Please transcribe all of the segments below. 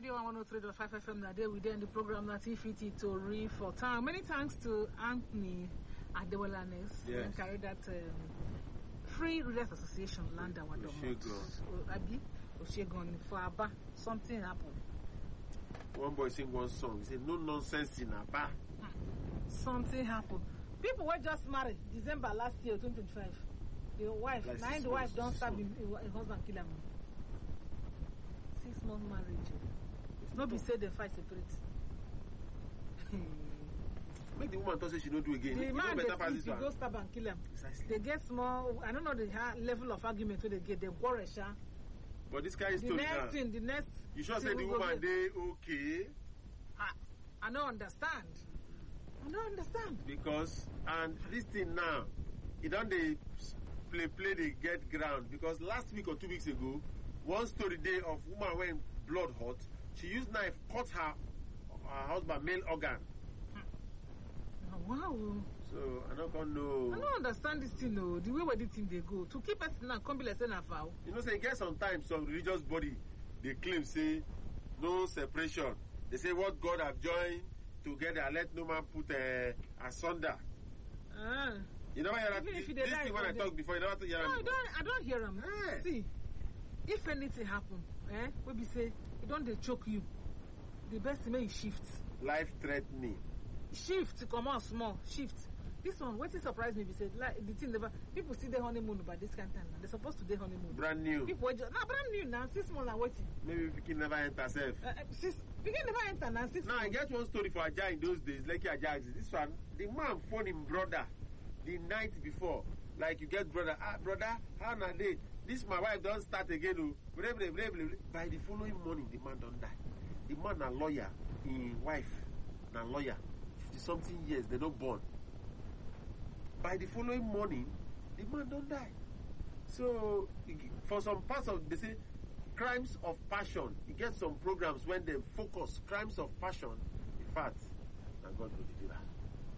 Radio 103.5 FM. That day we did in the program that TFT to read for town. Many thanks to Anthony Adewalanes who carried that Free Readers Association land our Oshegon for Aba. Something happened. One boy sing one song. He said, "No nonsense in Aba." Something happened. People were just married December last year, 2025. The wife, the wife don't stab a husband kill him. 6 month marriage. Nobody said they fight separate. Make the woman talk say she don't do again. The man they go stab and kill him. They get small. I don't know the level of argument where they get. They quarrel. But this guy is story now. The next. You sure say the woman they okay? I don't understand. Because and this thing now, it don't they play they get ground because last week or 2 weeks ago, one story day of woman went blood hot. She used knife cut her husband male organ. Wow. So I don't know. I don't understand this thing though. The way where this thing they go to keep us now come be like saying a foul. You know, say get sometimes some religious body they claim say no separation. They say what God have joined together, let no man put asunder. You never hear that? This thing when I talk before, you never hear that? No, I don't hear them. See, if anything happen, we be say, it don't they choke you. The best thing is shift. Life threatening. Shift to come out small. Shift. This one, what is surprised me? Be said like the thing never. People see the honeymoon by this kind of time. They're supposed to do honeymoon. Brand new. People just brand new now. 6 months are waiting. Maybe we can never enter self. We can never enter now. 6 now months. I get one story for Ajah in those days. Like Ajah, this one, the man phoned him brother the night before. Like you get brother, brother, how na day? This my wife don't start again. By the following morning, the man don't die. The man a lawyer, his wife na lawyer. 50-something years, they don't born. By the following morning, the man don't die. So for some parts of they say crimes of passion. You get some programs when they focus crimes of passion. In fact, and God will do that.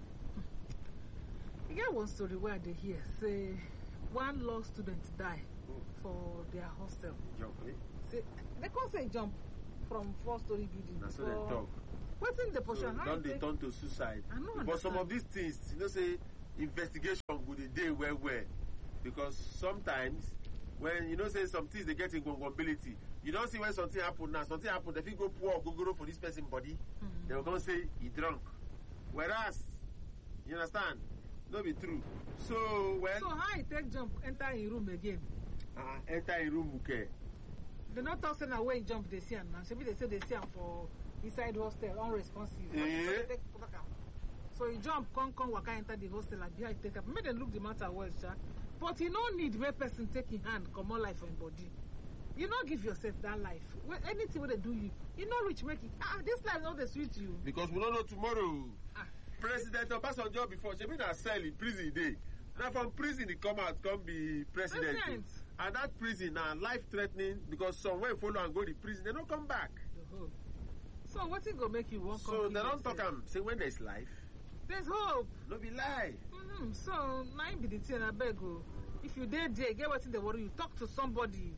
You get one story where they hear say one law student die for their hostel. Jump, eh? Say, they can't say jump from 4-story building. That's what they talk. What's in the portion? So don't they turn to suicide? But some of these things, you know, say investigation would a day where because sometimes when you know say some things they get incompatibility, you don't see when something happen now. Something happen, if you go pour go for this person body, they will come say he drunk. Whereas, you understand? Not be true. So when so how he take jump enter in room again? Enter in room okay. They not talk say na when jump they see am now. Maybe they say they see am for inside hostel unresponsive. So he jump come waka enter the hostel and behind take up. Make them look the matter well, sha. But you no need where person take in hand come on life for body. You not give yourself that life. When anything where they do you not reach make it. This life not the sweet you. Because we don't know tomorrow. President Obasanjo before she been a cell in prison day. Now from prison he come out come be president. And that prison now life threatening because some when follow and go to prison they don't come back. So what's it gonna make you walk? So they don't talk say when there's life, there's hope. No be lie. So now be the thing I beg you. If you there, get what in the worry you talk to somebody.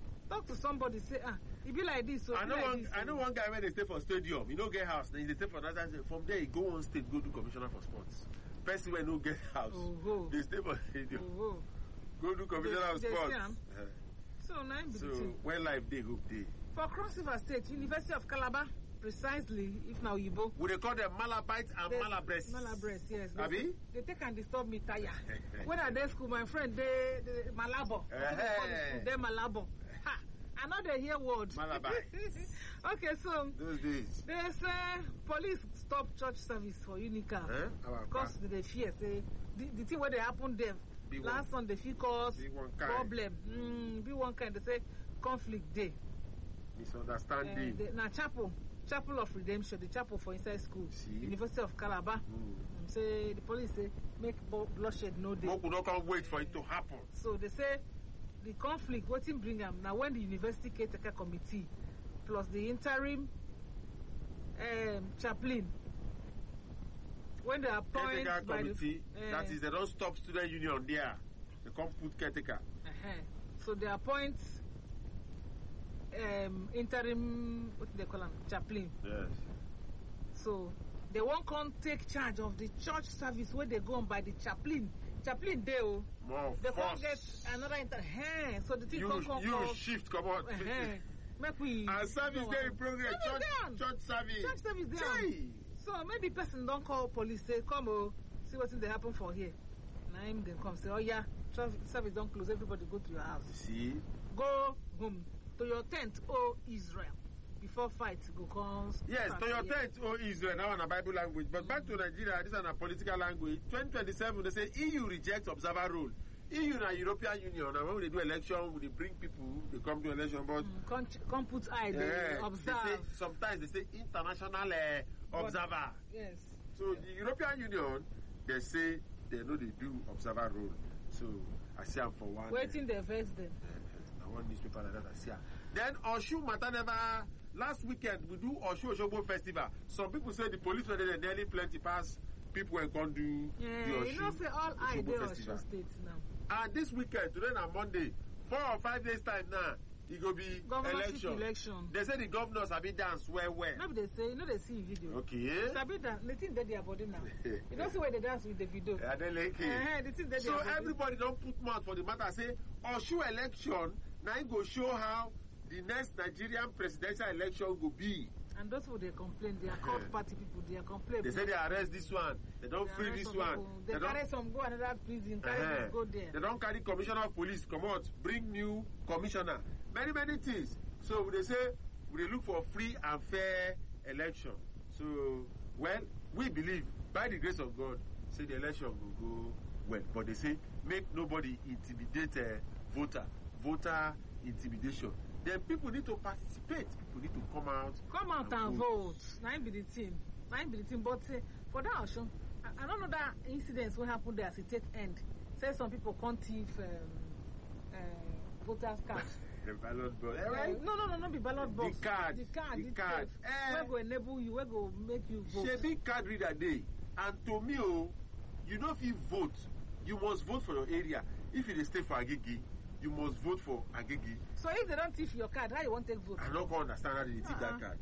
Say it be like this. So I know one guy when they stay for stadium, he don't get house, then they stay for another. From there he go on state, go do commissioner for sports. Person when no get house, they stay for stadium. Go do commissioner of sports. So now be the thing. When life day, hope day. For Cross River State, University of Calabar, precisely, if now Yibo. Would they call them Malabite and Malabres? Malabres, yes. Abi? They take and disturb me tire. When I dey school, my friend, they Malabo. They Malabo. Ha! I know they hear word. Malabai. Okay, so those days. They say police stop church service for Unica. Because they fear. Say the thing where they happen there. Last Sunday, they cause problem. Be one kind. They say conflict day. Misunderstanding. Now Chapel of Redemption, the chapel for inside school, University of Calabar. Say the police say make bloodshed no day. People don't come wait for it to happen. So they say the conflict what in bring them now when the university caretaker committee plus the interim chaplain when they appoint by committee that is they don't stop student union there. They come put caretaker. So they appoint interim, what do they call them, chaplain. Yes. So they won't come take charge of the church service where they go on by the chaplain. Chaplain they More they can't force. get another so the thing You come shift, come on. make we And service there in progress. Church service. Church service there. Gee. So maybe person don't call police, say come see what they happen for here. Now him then come say, oh yeah, service don't close, everybody go to your house. See? Go home to your tent, oh Israel. Before fight go come. Yes, to your tent, oh Israel, now on a Bible language. But back to Nigeria, this is a political language. 2027, they say EU rejects observer rule. EU and European Union, and when they do election, they bring people, they come to election, but come put eye, they observe. They say, sometimes they say international observer. Yes. So the European Union, they say they know they do observer rule. So I see them for one. Waiting their vex them. One newspaper like that I see. Then Oshu Mataneva, last weekend we do Oshu Oshobo Festival. Some people say the police were there nearly plenty past people and can't do the Oshu. You know, say all I do Festival. Oshu State now. And this weekend, today and Monday, 4 or 5 days time now, it will be election. They say the governors have been dance well. No, they say, you know, they see video. Okay. Sabi dance, they think that they are body now. You don't see where they dance with the video. Yeah, they like it. So everybody don't put mouth for the matter. Say, Oshu election, now it go show how the next Nigerian presidential election will be. And those who they complain, they are called party people, they are complaining. They say they arrest this one, they don't free this one. They carry some, go another prison, carry this, go there. They don't carry commissioner of police, come out, bring new commissioner. Many things. So they say, we look for free and fair election. So, well, we believe, by the grace of God, say the election will go well. But they say, make nobody intimidate a voter intimidation. Then people need to participate. People need to come out and vote. Nine be the team. But for that option, I don't know that incidents will happen there as it take end. Say some people can't thief voters card. The ballot box. No, be ballot box. The card. Where go enable you, where go make you vote. Shebi card reader day. And to me, you know if you vote, you must vote for your area. If you stay for Agigi, you must vote for Agigi. So if they don't thief your card, how you want to take vote? I don't understand how they thief that card.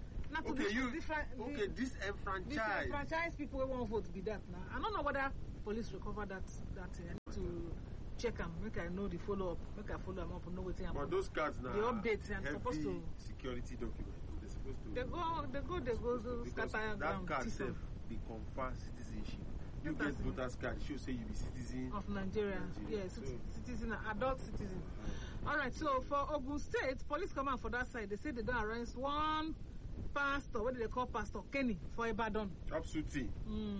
Disenfranchise people who won't vote be that now. I don't know whether police recover that to check them, make I know the follow up, make I follow them up and know what's happening. But those cards now, the updates and supposed to security documents. They're supposed to. They go scatter that card self, they confer citizenship. You get voters card, it should say you be citizen of Nigeria. Yes, citizen, adult citizen. All right. So for Ogun State, police come out for that side. They say they don't arrest one pastor. What do they call Pastor Kenny for Ibadan? Absolutely.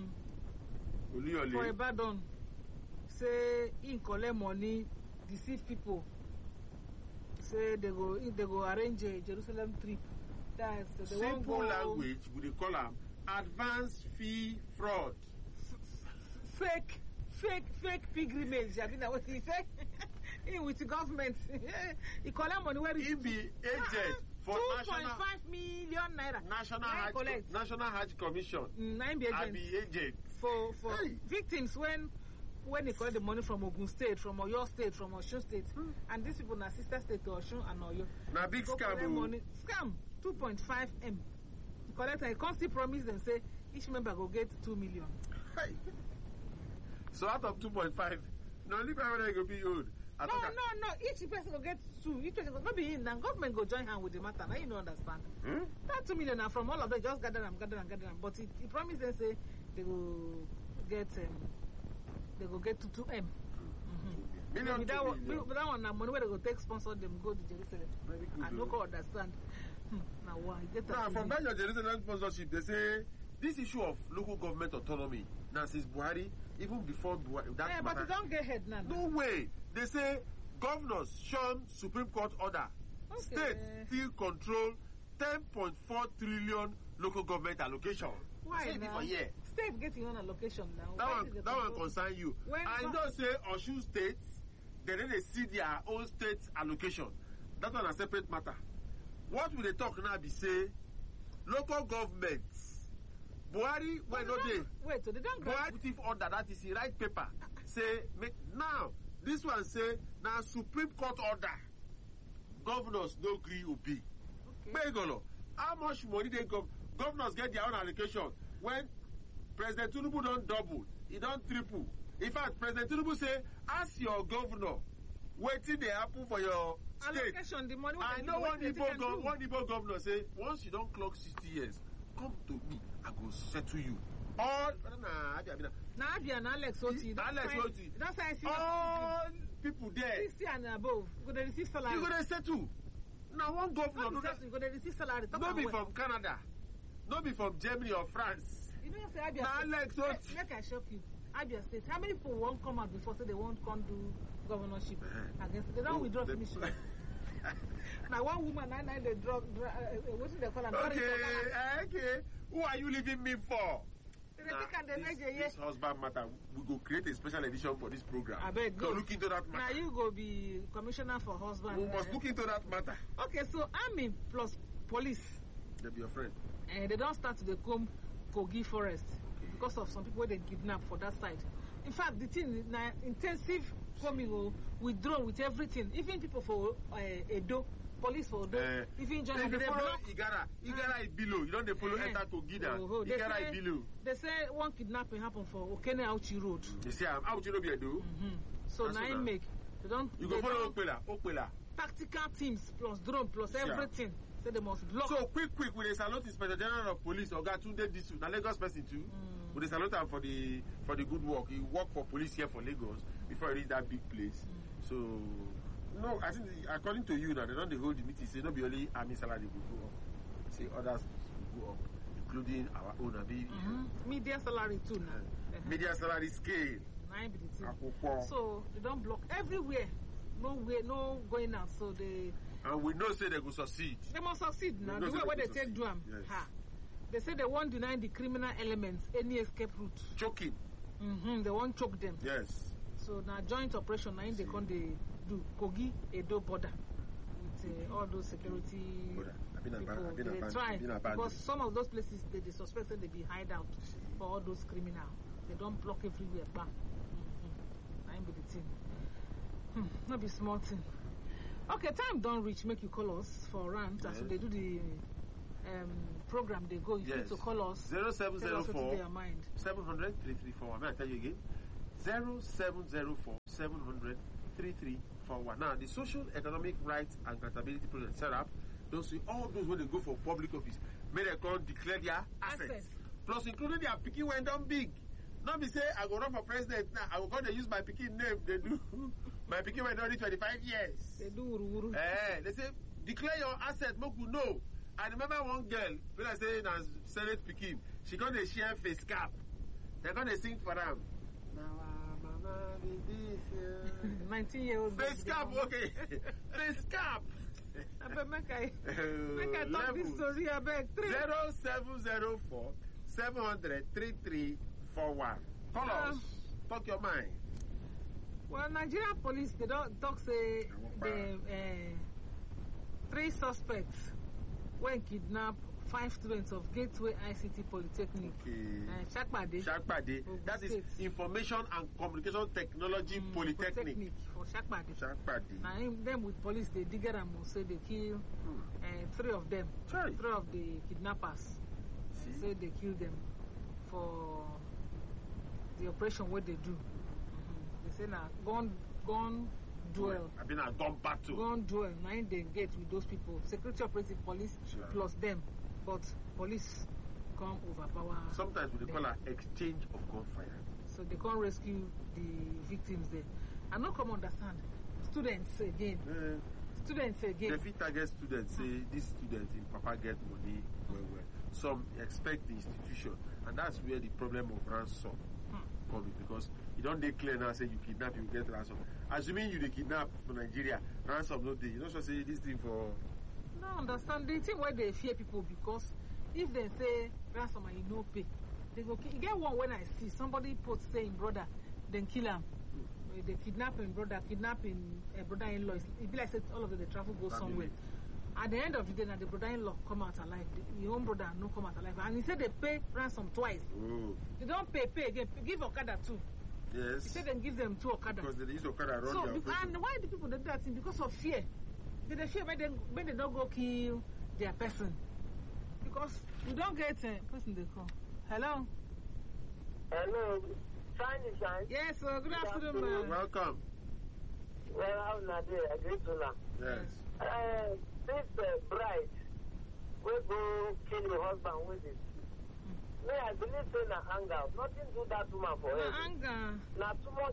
For Ibadan, say he collect money, deceive people. Say they go arrange a Jerusalem trip. That's the simple language. We they call them advance fee fraud. Fake pilgrimage. I think that what he said. With the government, he collect money where he be agent for 2.5 million naira. National Hajj Commission. I be agent for victims when they collect the money from Ogun State, from Oyo State, from Osun State, and these people na sister state to Osun and Oyo. Na big scam. Scam 2.5 M. The collector constantly promise them say each member go get 2 million. Hey. So out of 2.5, no only people go be old. No. Each person will get 2. Each person will not be in. Now government go join hand with the matter. Now you don't understand. That 2 million are from all of them. Just gather them. But he promised them say they will get 2M. Million. That one now money where they go take sponsor them go to Jerusalem. Very good. I don't understand. Now why? Now from that your Jerusalem sponsorship, they say this issue of local government autonomy. Now since Buhari, even before Buhari, that but you don't get ahead now. No way. They say governors shun Supreme Court order. Okay. States still control 10.4 trillion local government allocation. Why now? States getting on allocation now. That one concern you. I don't say Osun State, they see their own state allocation. That one a separate matter. What will they talk now be say local governments Buhari when no day. Wait, so they don't Buhari order that is the right paper. Say make now this one say now Supreme Court order. Governors no agree obey. Begolo, how much money they governors get their own allocation when President Tinubu don't double, he don't triple. In fact, President Tinubu say, ask your governor, wait till they happen for your state. Allocation, the money. I know one Igbo governor say, once you don't clock 60 years, come to me, I go settle you. All Alex Oti. That's why I see all people there. 60 and above, you go to receive salary. You go to settle. Now one governor, you go to receive salary. No be from Canada, no be from Germany or France. You know, say Abia Alex Oti. Make I shock you. Abia State. How many people won't come out before say they won't come do governorship against? They don't withdraw finish. Now one woman, they drug. What do they call her? Okay. Who are you leaving me for? This husband matter, we go create a special edition for this program. I beg, go look into that matter. Now you go be commissioner for husband. We must look into that matter. Okay, so army plus police. They be your friend. They don't start to come Kogi Forest because of some people they kidnap for that side. In fact, the thing now intensive coming with drone with everything. Even people for Edo. Police for those. Even John, they follow Igara is below. You don't they follow enter Kogi now. Igara is below. They say one kidnapping happened for Okene Auchi Road. They say Auchi Road be Edo. So now you make they don't. You go follow Okpela. Tactical teams plus drone plus everything. So they must block. So quick with the salute Inspector General of Police Oga Tunde Disu. Now Lagos person too. With the salute him for the good work. He worked for police here for Lagos before he reached that big place. So. No, I think according to you now, they don't hold the meeting. Say not be only army salary will go up. Say others will go up, including our own media salary too now. Media salary scale. So they don't block everywhere. No going out. So they. And we know say they will succeed. They must succeed now. The way where they take them. Yes. They say they won't deny the criminal elements any escape route. Choking. They won't choke them. Yes. So now joint operation now they can do Kogi Edo border with all those security people. They try because some of those places they suspect that they be hideout for all those criminals. They don't block everywhere. Bam. I be the thing. Not be small thing. Okay, time don't reach. Make you call us for rant. Yes. So they do the program. They go. You need to call us. 0704 700 3341. May I tell you again? 0704 700 3341. Now, the Social Economic Rights and Accountability Project set up, all those when they go for public office, may they come declare their assets. Plus, including their picking went down big. Not be say, I go run for president now, I will go to use my picking name. They do. My picking went down 25 years. They do. They say, declare your asset, make you know. I remember one girl, when I say, as Senate picking, she got a share face cap. They're going to sing for them. 19-year-old face cap, okay. Face cap. Make I talk this story. I beg 0704 700 3341. Call us. Talk your mind. Well, Nigerian police they don't talk say the 3 suspects when kidnapped 5 students of Gateway ICT Polytechnic. Shakpade. That is Information and Communication Technology Polytechnic. For Shakpade. Now, them with police, they dig it and say they kill 3 of them. 3 of the kidnappers. Say they kill them for the operation what they do. They say now, gun duel. I've been a gun battle. Gun duel. Now they get with those people. Security operative police plus them. But police come overpower. Sometimes we call an exchange of gunfire. So they can't rescue the victims there. I not come understand. Students again. The fit target students say these students in Papa get money well. Some expect the institution, and that's where the problem of ransom comes because you don't declare now say you kidnap, you get ransom. Assuming you they kidnap for Nigeria, ransom no day. You don't say this thing for. No, understand the thing why they fear people because if they say ransom and you no pay, they go. You get one when I see somebody put saying brother, then kill him. They kidnapping brother, kidnapping brother-in-law. It be like say all of them they travel go somewhere. At the end of the day, now the brother-in-law come out alive. The own brother no come out alive, and he said they pay ransom twice. They don't pay again. Give Okada too. Yes. He said they give them 2 Okada. Because they use Okada run and why do people do that thing? Because of fear. They fear when they don't go kill their person. Because you don't get a person they call. Hello? Hello. Shine. Yes, good afternoon, man. Welcome. Well, how na there? I greet you now. Yes. This bride will go kill your husband with it. Me, I believe say na anger. Nothing do that woman for her. Anger. Na too much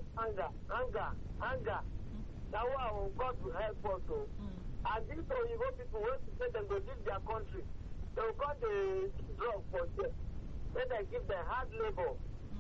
anger. Now God will help us. And these Oyibo people want to say they go leave their country. They will cut the drug for them. Then they give them hard labor.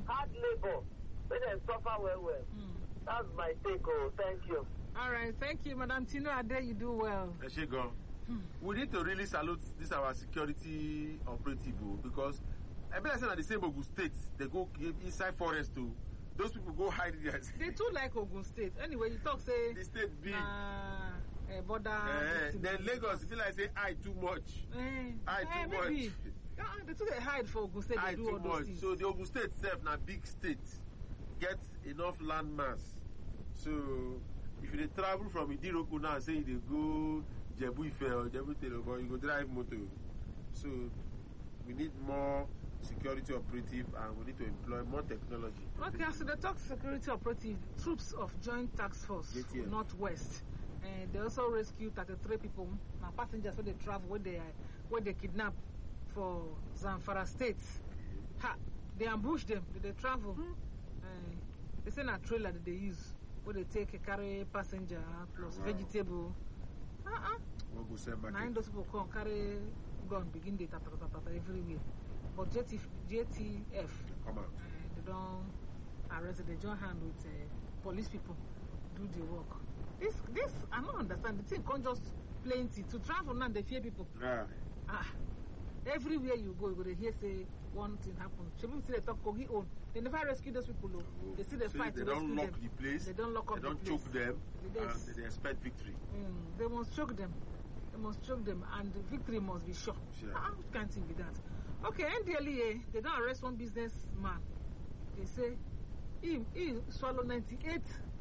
Then they suffer well. That's my take. Thank you. All right, thank you, Madam Tino Ade. You do well. There she go. We need to really salute this our security operative because I bet I said at the same Ogun State they go inside forest too. Those people go hide there. They too like Ogun State. Anyway, you talk say the state big. Border. Then Lagos, still I say I too much. I too maybe. much. They too they hide for Ogun State. I They do too all those much. things. So the Ogun State itself na big state get enough land mass. So if you travel from Idiroku now, say you go Jebu Ife or Jebu Teloko, you go drive motor. So we need more security operative and we need to employ more technology. Okay, so the talk security operative troops of Joint Task Force JTF. Northwest, and they also rescued 33 people, now passengers when they travel, when they kidnap for Zamfara State. They ambush them, they travel. They send a trailer that they use where they take a carry passenger plus vegetable. We'll go send back. 9 those people come carry gun, begin the tata everywhere. But JTF, Come out. they don't arrest, they join hand with police people, do the work. This I don't understand. The thing can't just plenty to travel now. They fear people. Yeah. Everywhere you go, you hear say one thing happen. People say they talk Kogi own. They never rescue those people. They see the So fight. they to don't rescue lock them. the place. They don't lock up They don't the place. choke them. Yes. And they expect victory. They must choke them. They must choke them, and the victory must be sure. Sure. How can't it be that? Okay, NDLEA, they don't arrest one businessman. They say he swallowed 98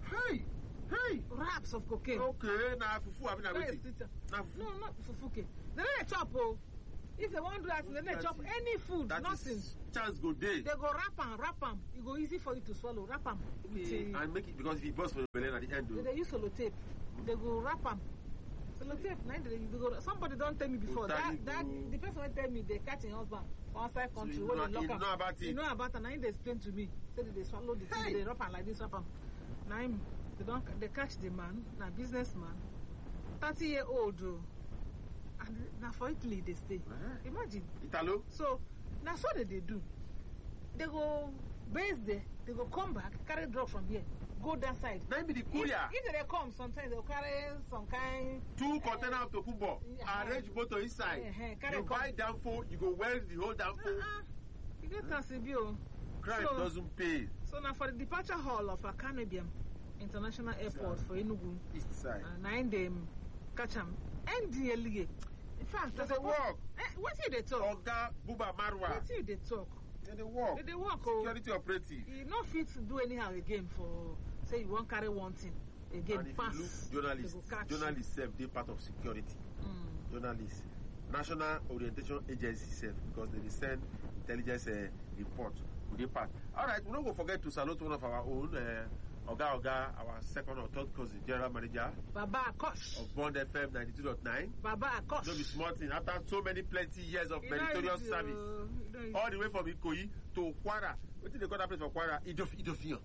wraps of cocaine. Okay, now fufu have been waiting. No, not fufuke. They don't chop. If they want to do that, they don't chop any food, nothing. Chance go day. They go wrap them. It go easy for you to swallow. Wrap them. And make it because if it burst for your belly at the end. They use sellotape. They go wrap them. Sellotape. Somebody don't tell me before. That the person will tell me they catch a husband from outside country So where they lock you up. know about it. You know about it. Now they explain to me. Say they swallow the thing. They wrap them like this. Wrap them. Now they catch the man. Now businessman, 30-year-old. And now for Italy they stay. Imagine. Italo. So that's what they do. They go base there. They go come back, carry drugs from here, go that side. Maybe the courier. If they come, sometimes they'll carry some kind. 2 container of tokumbo. Arrange motor inside. You buy Danfo, you go weld the whole Danfo. You get Tansibio. Crime doesn't pay. So now for the departure hall of Akanebiam International Airport for Enugu, East side. 9 them catch them. NDLEA. In fact, Does it work? What do they talk? Oga Buba Marwa. What do they talk? They work. They work. Security operative. You not fit to do anyhow again for say you won't carry one thing again. And if pass. you look, journalists self, they part of security. Journalists, National Orientation Agency self, because they send intelligence report. They part. All right, we don't go forget to salute one of our own. Oga, our second or third cousin, general manager Baba Akosh of Bond FM 92.9. Baba Akosh. Don't be smart thing. After so plenty years of meritorious service, all the way from Ikoyi to Kwara. What did they call that place for Kwara? Idofian.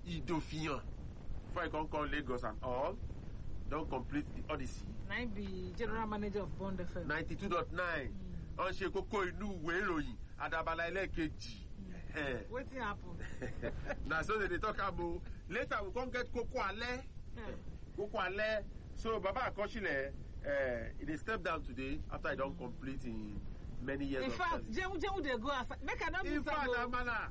Before I can call Lagos and all, don't complete the odyssey. 9 be general manager of Bond FM 92.9. On Shekoko Inu Weroyi, Adabala Elekeji. What happened? Now, so they talk about later we can't get Coco Ale. So, Baba Akoshile, he stepped down today after I don't complete in many years. In fact, Jemu they go outside. Make I not miss in fact, Amala.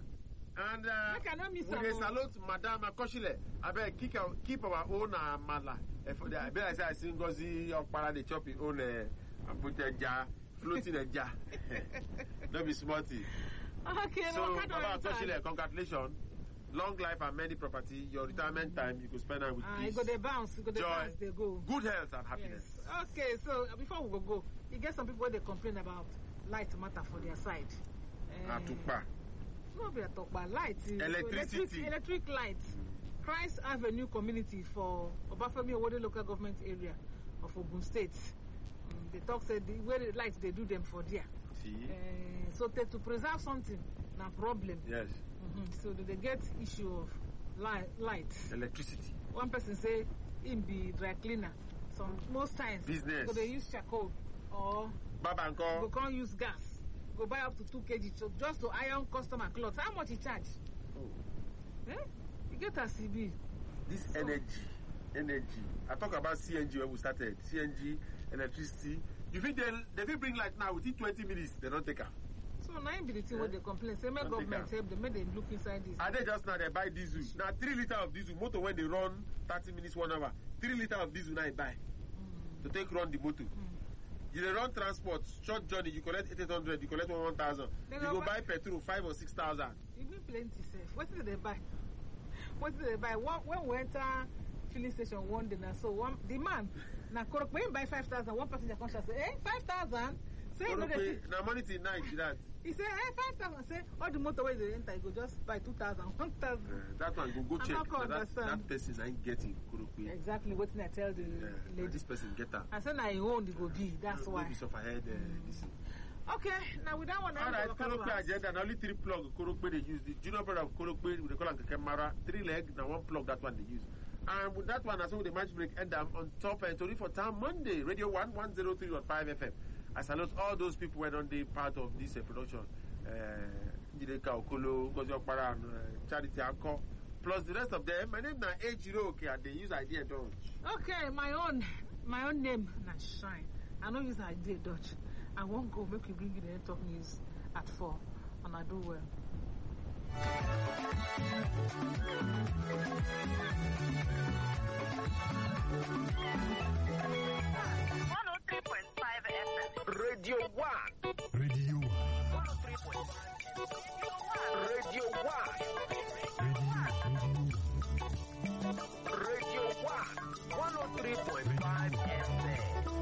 And we salute Madame Akoshile. I bet keep our own Amala. I bet I say I sing Gozi of Para the chop his own and put a jar, floating a jar. Don't be smarty. Okay, so, Baba Akoshile, congratulations. Long life and many property. Your retirement time, you could spend it with peace, you go they bounce, you go they joy, bounce, they go. good health and happiness. Yes. Okay, so before we go, you get some people where they complain about light matter for their side. Atupa. No be Atupa, light. Electricity. Electric light. Christ Avenue community for Obafemi Owode local government area of Ogun State. They talk said the way the light they do them for there. See? So to preserve something, na problem. Yes. So they get issue of light. Electricity. One person say him be dry cleaner. Most times business. So they use charcoal or Babanko. go can't use gas. Go buy up to 2 kg just to iron customer clothes. How much he charge? Oh. You get a CB. This energy. I talk about CNG when we started. CNG, electricity. You think they bring like now within 20 minutes, they don't take her. So now be the thing what they complain. Say my government help them, make them look inside this. And they just now they buy diesel. Now 3 liters of diesel. Motor when they run 30 minutes, 1 hour. 3 liters of diesel now you buy. To take run the motor. You run transport, short journey, you collect 800, you collect 1,000. You go buy petrol 5,000 or 6,000. Even plenty safe. What did they buy? What did they buy? When we enter filling station one day now, so the man now when buy 5,000, one passenger comes and say, 5,000? Say now money till night that. He said, 5,000. Say all the motorways they enter, you go just buy 2,000, 1,000. That one go check. That person ain't getting Korokwe. Exactly what I tell the lady. This person get that. I said, I own the go be. That's why. Maybe suffer head. Okay, now with that one, all right, Korokwe agenda. And only 3 plug Korokwe they use. The junior brother of Korokwe, they call it Kemara. 3 leg, now 1 plug. That one they use. And with that one, I saw the match break end up on top and Tori for Town Monday, Radio 103.5 FM. I salute all those people who were on the part of this production. Jideka Okolo, Gojo Paran, Charity Anko, plus the rest of them. My name is Ejiro, okay, and they use Idea Dodge. Okay, my own name na Shine. I don't use Idea Dodge. I won't go make you bring you the talk news at 4, and I do well. 103.5 FM. Radio 1. Radio 1. 103.5. Radio 1.